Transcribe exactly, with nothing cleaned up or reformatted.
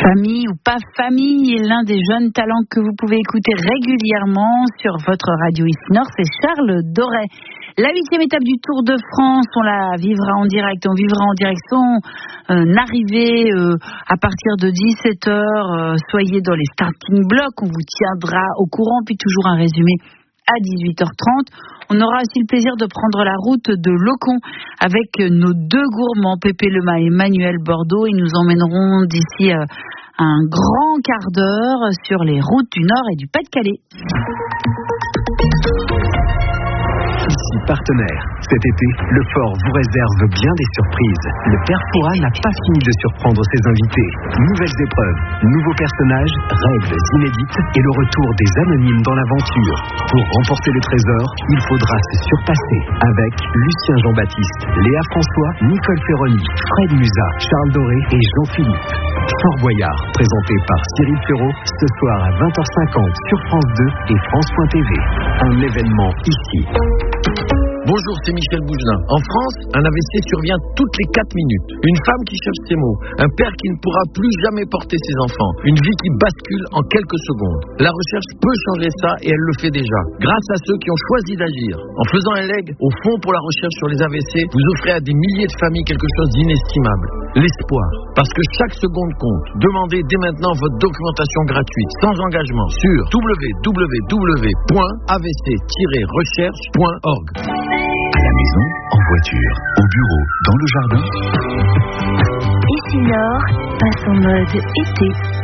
Famille ou pas famille, l'un des jeunes talents que vous pouvez écouter régulièrement sur votre radio ici Nord, c'est Charles Doré. La huitième étape du Tour de France, on la vivra en direct. On vivra en direct son euh, arrivée euh, à partir de dix-sept heures. Euh, soyez dans les starting blocks, on vous tiendra au courant, puis toujours un résumé à dix-huit heures trente. On aura aussi le plaisir de prendre la route de Locon avec nos deux gourmands, Pépé Lema et Emmanuel Bordeaux. Ils nous emmèneront d'ici euh, un grand quart d'heure sur les routes du Nord et du Pas-de-Calais. Ici partenaire. Cet été, le Fort vous réserve bien des surprises. Le Père Fouras n'a pas fini de surprendre ses invités. Nouvelles épreuves, nouveaux personnages, règles inédites et le retour des anonymes dans l'aventure. Pour remporter le trésor, il faudra se surpasser avec Lucien Jean-Baptiste, Léa François, Nicole Ferroni, Fred Musa, Charles Doré et Jean-Philippe. Fort Boyard, présenté par Cyril Ferraud, ce soir à vingt heures cinquante sur France deux et France point T V. Un événement ici. Bonjour, c'est Michel Bougelin. En France, un A V C survient toutes les quatre minutes. Une femme qui cherche ses mots. Un père qui ne pourra plus jamais porter ses enfants. Une vie qui bascule en quelques secondes. La recherche peut changer ça et elle le fait déjà. Grâce à ceux qui ont choisi d'agir. En faisant un leg au Fonds pour la recherche sur les A V C, vous offrez à des milliers de familles quelque chose d'inestimable. L'espoir. Parce que chaque seconde compte. Demandez dès maintenant votre documentation gratuite, sans engagement, sur w w w point a v c tiret recherche point org. À la maison, en voiture, au bureau, dans le jardin. Ici Nord passe en mode été.